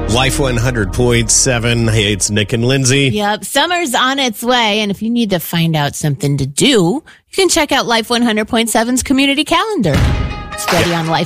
Life 100.7. Hey, it's Nick and Lindsay. Yep. Summer's on its way. And if you need to find out something to do, you can check out Life 100.7's community calendar. It's ready on Life